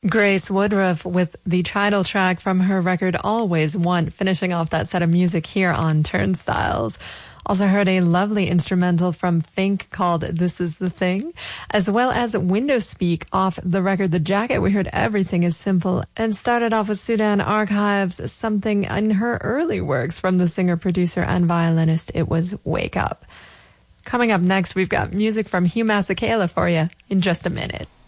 Grace Woodruff with the title track from her record Always Want, finishing off that set of music here on Turnstiles. Also heard a lovely instrumental from Fink called This Is the Thing, as well as Window Speak off the record The Jacket. We heard Everything Is Simple, and started off with Sudan Archives, something in her early works from the singer, producer, and violinist. It was Wake Up. Coming up next, we've got music from Hugh Masekela for you in just a minute.